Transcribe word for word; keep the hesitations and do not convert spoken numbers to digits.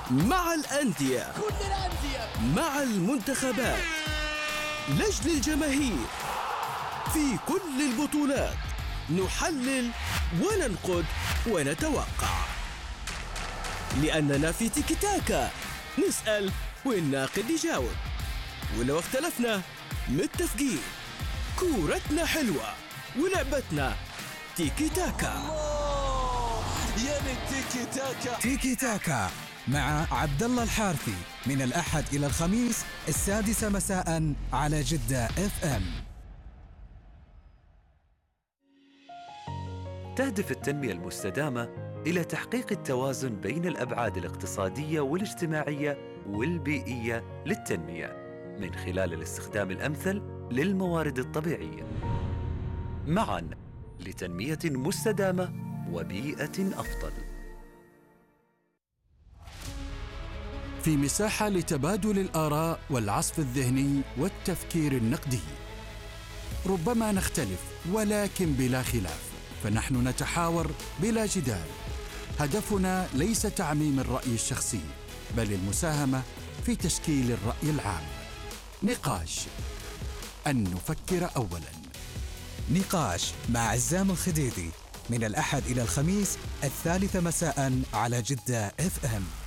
مع الأندية، كل الأندية، مع المنتخبات، لجل الجماهير، في كل البطولات نحلل وننقد ونتوقع، لأننا في تيكي تاكا نسأل والناقد يجاوب، ولو اختلفنا متفقين. كورتنا حلوة ولعبتنا تيكي تاكا. يا التيكي تاكا. تيكي تاكا مع عبد الله الحارثي من الأحد إلى الخميس السادسة مساء على جدة اف ام. تهدف التنمية المستدامة إلى تحقيق التوازن بين الأبعاد الاقتصادية والاجتماعية والبيئية للتنمية من خلال الاستخدام الأمثل للموارد الطبيعية، معاً لتنمية مستدامة وبيئة أفضل. في مساحة لتبادل الآراء والعصف الذهني والتفكير النقدي. ربما نختلف ولكن بلا خلاف، فنحن نتحاور بلا جدال. هدفنا ليس تعميم الرأي الشخصي، بل المساهمة في تشكيل الرأي العام. نقاش، أن نفكر أولاً. نقاش مع عزام الخديدي من الأحد إلى الخميس الثالثة مساء على جدة اف ام.